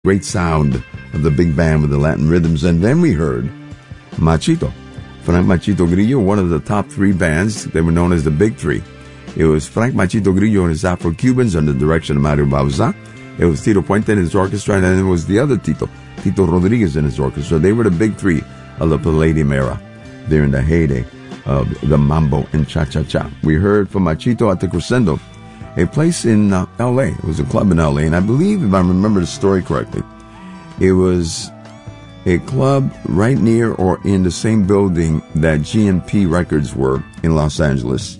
great sound of the big band with the Latin rhythms. And then we heard Machito, Frank Machito Grillo, one of the top three bands. They were known as the Big Three. It was Frank Machito Grillo and his Afro-Cubans under the direction of Mario Bauza. It was Tito Puente and his orchestra, and then it was the other Tito Rodriguez and his orchestra. They were the Big Three of the Palladium era there in the heyday of the mambo and cha-cha-cha. We heard from Machito at the Crescendo, a place in L.A. It was a club in L.A., and I believe, if I remember the story correctly, it was a club right near or in the same building that GNP Records were in Los Angeles.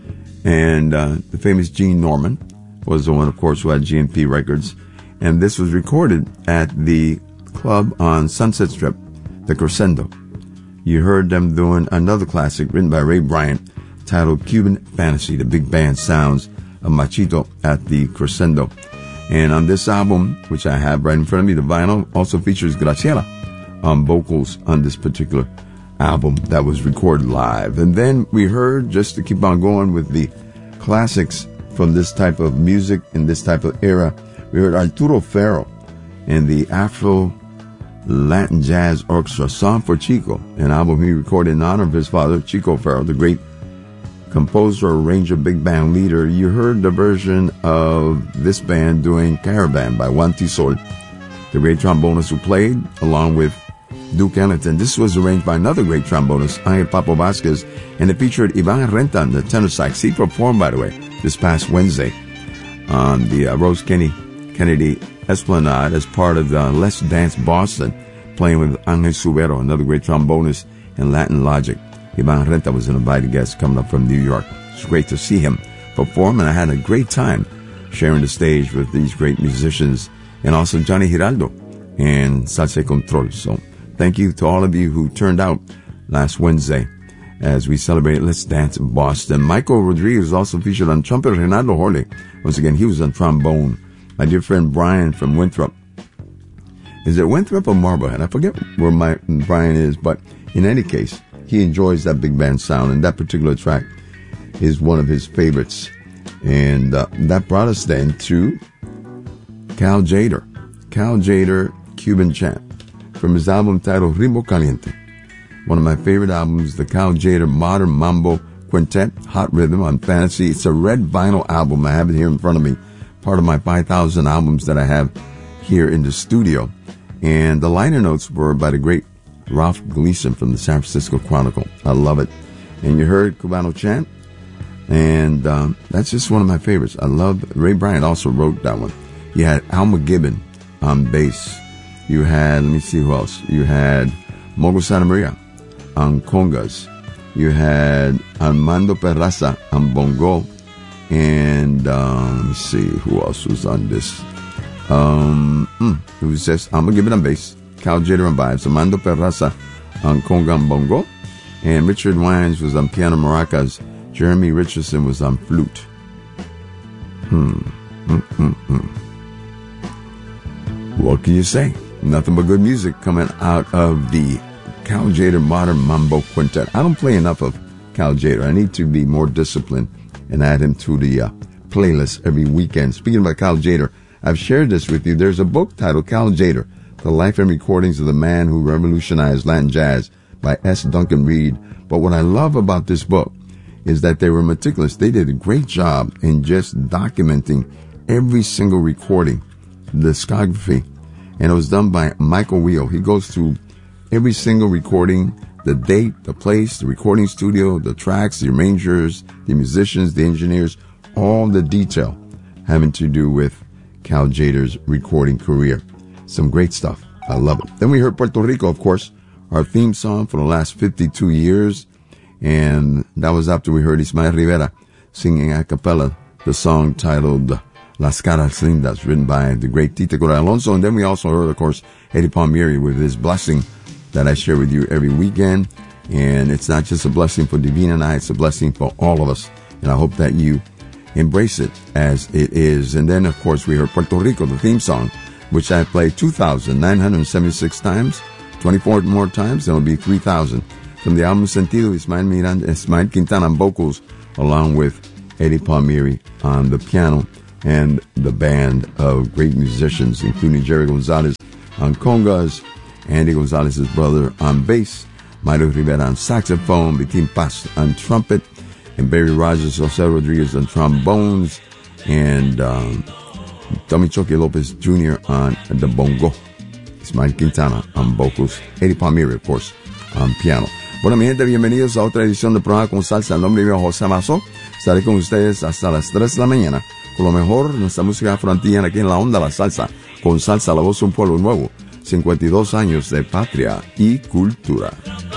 And the famous Gene Norman was the one, of course, who had GNP Records. And this was recorded at the club on Sunset Strip, the Crescendo. You heard them doing another classic written by Ray Bryant titled Cuban Fantasy, the big band sounds of Machito at the Crescendo. And on this album, which I have right in front of me, the vinyl also features Graciela on vocals on this particular album that was recorded live. And then we heard, just to keep on going with the classics from this type of music in this type of era, we heard Arturo Ferro and the Afro Latin Jazz Orchestra, Song for Chico, an album he recorded in honor of his father, Chico Ferro, the great composer, arranger, big band leader. You heard the version of this band doing Caravan by Juan Tisol, the great trombonist who played along with Duke Ellington. This was arranged by another great trombonist, Angel Papo Vasquez, and it featured Ivan Renta on the tenor sax. He performed, by the way, this past Wednesday on the Rose Kennedy Esplanade as part of the Let's Dance Boston, playing with Angel Subero, another great trombonist, and Latin Logic. Ivan Renta was an invited guest coming up from New York. It's great to see him perform, and I had a great time sharing the stage with these great musicians, and also Johnny Giraldo and Salsa Control. So thank you to all of you who turned out last Wednesday as we celebrated Let's Dance in Boston. Michael Rodriguez also featured on trumpet. Renato Horley, once again, he was on trombone. My dear friend Brian from Winthrop. Is it Winthrop or Marblehead? I forget where my Brian is, but in any case, he enjoys that big band sound, and that particular track is one of his favorites. And that brought us then to Cal Tjader, Cuban Chant, from his album titled Ritmo Caliente. One of my favorite albums, the Cal Tjader Modern Mambo Quintet, Hot Rhythm on Fantasy. It's a red vinyl album. I have it here in front of me, part of my 5,000 albums that I have here in the studio. And the liner notes were by the great Ralph Gleason from the San Francisco Chronicle. I love it. And you heard Cubano Chant, and that's just one of my favorites. I love Ray Bryant also wrote that one. You had Alma Gibbon on bass. You had, let me see who else. You had Mogo Santa Maria on congas. You had Armando Perraza on bongo. And let me see who else was on this. It was just Alma Gibbon on bass, Cal Tjader on vibes, Armando Perraza on conga and bongo, and Richard Wines was on piano maracas. Jeremy Richardson was on flute. What can you say? Nothing but good music coming out of the Cal Tjader Modern Mambo Quintet. I don't play enough of Cal Tjader. I need to be more disciplined and add him to the playlist every weekend. Speaking about Cal Tjader, I've shared this with you. There's a book titled Cal Tjader, The Life and Recordings of the Man Who Revolutionized Latin Jazz by S. Duncan Reed. But what I love about this book is that they were meticulous. They did a great job in just documenting every single recording, the discography. And it was done by Michael Wheel. He goes through every single recording, the date, the place, the recording studio, the tracks, the arrangers, the musicians, the engineers, all the detail having to do with Cal Tjader's recording career. Some great stuff. I love it. Then we heard Puerto Rico, of course, our theme song for the last 52 years. And that was after we heard Ismael Rivera singing a cappella the song titled Las Caras Lindas, written by the great Tita Cora Alonso. And then we also heard, of course, Eddie Palmieri with his blessing that I share with you every weekend. And it's not just a blessing for Divina and I, it's a blessing for all of us. And I hope that you embrace it as it is. And then, of course, we heard Puerto Rico, the theme song, which I played 2,976 times, 24 more times, and it'll be 3,000. From the album Sentido, Ismael Quintana on vocals, along with Eddie Palmieri on the piano. and the band of great musicians, including Jerry Gonzalez on congas, Andy Gonzalez's brother on bass, Mario Rivera on saxophone, Vitín Paz on trumpet, and Barry Rogers, Jose Rodriguez on trombones, and Tommy Choque Lopez Jr. on the bongo, Ismael Quintana on vocals, Eddie Palmieri, of course, on piano. Bueno, mi gente, bienvenidos a otra edición del programa Con Salsa. El nombre mío es José Mazó. Estaré con ustedes hasta las 3 de la mañana con lo mejor de nuestra música afroantina aquí en la onda la salsa. Con Salsa, la voz de un pueblo nuevo. 52 años de patria y cultura.